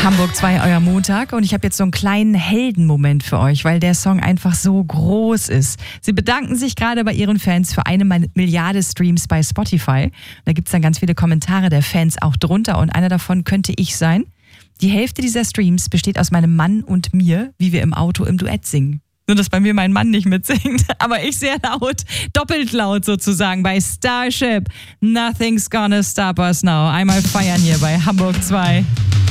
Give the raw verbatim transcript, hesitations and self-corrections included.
Hamburg zwei, euer Montag. Und ich habe jetzt so einen kleinen Heldenmoment für euch, weil der Song einfach so groß ist. Sie bedanken sich gerade bei ihren Fans für eine Milliarde Streams bei Spotify. Da gibt es dann ganz viele Kommentare der Fans auch drunter und einer davon könnte ich sein. Die Hälfte dieser Streams besteht aus meinem Mann und mir, wie wir im Auto im Duett singen. Nur, dass bei mir mein Mann nicht mitsingt, aber ich sehr laut, doppelt laut sozusagen bei Starship. Nothing's gonna stop us now. Einmal feiern hier bei Hamburg zwei.